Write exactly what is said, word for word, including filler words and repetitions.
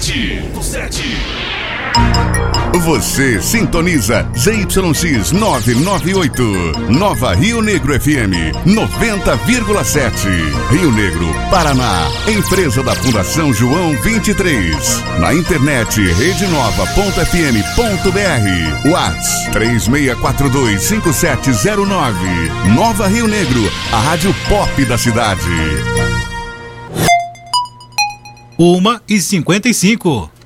sete. Você sintoniza Z Y X novecentos e noventa e oito, Nova Rio Negro F M noventa vírgula sete, Rio Negro, Paraná. Empresa da Fundação João vinte e três. Na internet rede nova ponto f m ponto b r. WhatsApp três seis quatro dois cinco sete zero nove. Nova Rio Negro, a rádio pop da cidade. Uma e cinquenta e cinco.